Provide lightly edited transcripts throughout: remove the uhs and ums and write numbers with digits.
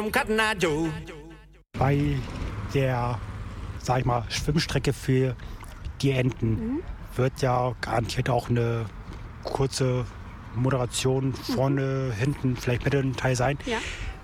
Bei der, sag ich mal, Schwimmstrecke für die Enten wird ja garantiert auch eine kurze Moderation vorne, hinten, vielleicht Mittelteil sein. Ja.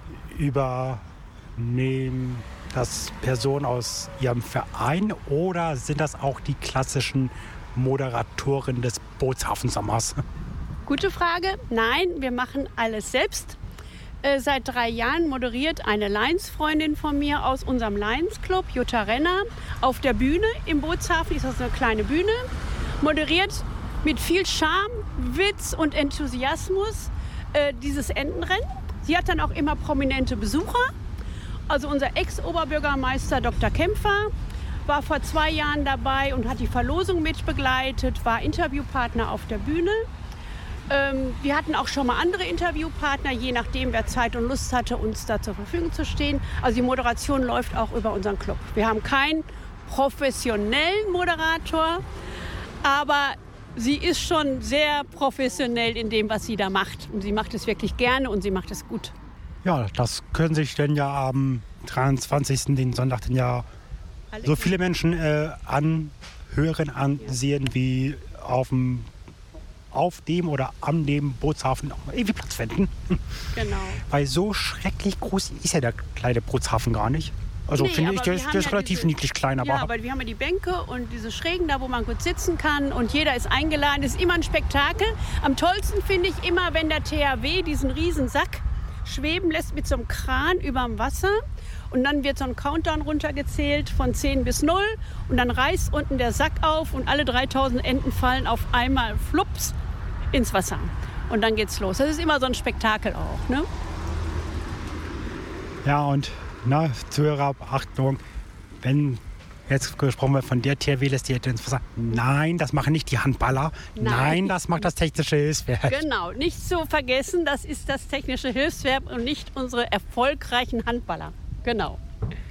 Übernehmen das Personen aus ihrem Verein oder sind das auch die klassischen Moderatoren des Bootshafensommers? Gute Frage. Nein, wir machen alles selbst. Seit 3 Jahren moderiert eine Lions-Freundin von mir aus unserem Lions-Club, Jutta Renner, auf der Bühne im Bootshafen. Ist das eine kleine Bühne. Moderiert mit viel Charme, Witz und Enthusiasmus dieses Entenrennen. Sie hat dann auch immer prominente Besucher. Also unser Ex-Oberbürgermeister Dr. Kämpfer war vor 2 Jahren dabei und hat die Verlosung mit begleitet, war Interviewpartner auf der Bühne. Wir hatten auch schon mal andere Interviewpartner, je nachdem, wer Zeit und Lust hatte, uns da zur Verfügung zu stehen. Also die Moderation läuft auch über unseren Club. Wir haben keinen professionellen Moderator, aber sie ist schon sehr professionell in dem, was sie da macht. Und sie macht es wirklich gerne und sie macht es gut. Ja, das können sich denn ja am 23. den Sonntag dann ja so viele Menschen anhören, ansehen, wie auf dem oder am dem Bootshafen irgendwie Platz finden. Genau. Weil so schrecklich groß ist ja der kleine Bootshafen gar nicht. Also Nee, finde ich, aber der wir haben ist relativ niedlich klein. Ja, aber wir haben ja die Bänke und diese Schrägen da, wo man gut sitzen kann und jeder ist eingeladen. Das ist immer ein Spektakel. Am tollsten finde ich immer, wenn der THW diesen riesen Sack schweben lässt mit so einem Kran überm Wasser und dann wird so ein Countdown runtergezählt von 10 bis 0 und dann reißt unten der Sack auf und alle 3000 Enten fallen auf einmal flups ins Wasser und dann geht's los. Das ist immer so ein Spektakel auch, ne? Ja, und Zuhörer, Achtung, wenn jetzt gesprochen wird von der THW, lässt die Ente ins Wasser. Nein, das machen nicht die Handballer. Nein, das macht das technische Hilfswerk. Genau, nicht zu vergessen, das ist das technische Hilfswerk und nicht unsere erfolgreichen Handballer. Genau.